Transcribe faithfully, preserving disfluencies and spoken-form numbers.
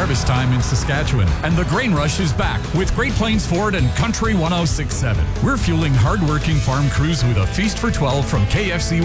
harvest time in Saskatchewan, and the grain rush is back with Great Plains Ford and Country one oh six point seven. We're fueling hardworking farm crews with a feast for twelve from K F C